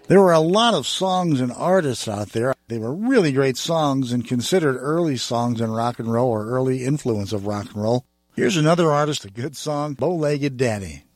There were a lot of songs and artists out there. They were really great songs and considered early songs in rock and roll or early influence of rock and roll. Here's another artist, a good song, Bow-Legged Daddy.